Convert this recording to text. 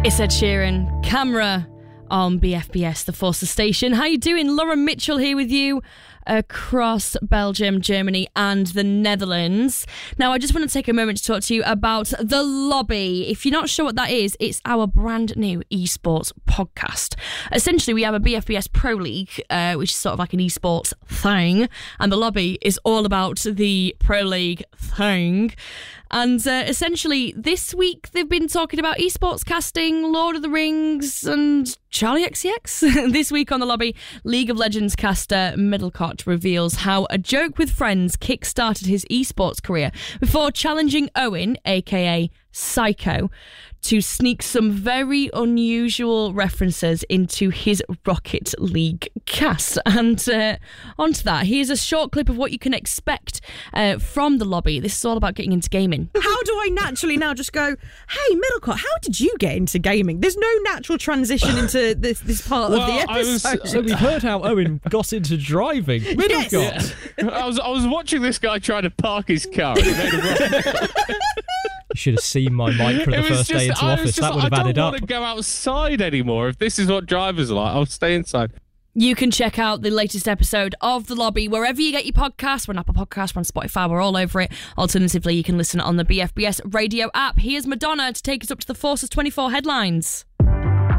It's Ed Sheeran, Camera on BFBS, the Forces station. How you doing? Lauren Mitchell here with you across Belgium, Germany and the Netherlands. Now, I just want to take a moment to talk to you about The Lobby. If you're not sure what that is, it's our brand new esports podcast. Essentially, we have a BFBS Pro League, which is sort of like an esports thing, and The Lobby is all about the Pro League thing. And essentially, this week they've been talking about esports casting, Lord of the Rings, and Charlie XCX. This week on The Lobby, League of Legends caster Middlecott reveals how a joke with friends kick-started his esports career before challenging Owen, aka Psycho, to sneak some very unusual references into his Rocket League cast. And onto that, here's a short clip of what you can expect from The Lobby. This is all about getting into gaming. How do I naturally now just go, hey, Middlecott, how did you get into gaming? There's no natural transition into this part of the episode. So we've heard how Owen got into driving. Middlecott. Yes. I was watching this guy try to park his car. And he made a run. You should have seen my mic for the first day into office. That would have added up. I don't want to go outside anymore. If this is what drivers are like, I'll stay inside. You can check out the latest episode of The Lobby wherever you get your podcasts. We're on Apple Podcasts, we're on Spotify, we're all over it. Alternatively, you can listen on the BFBS radio app. Here's Madonna to take us up to the Forces 24 headlines.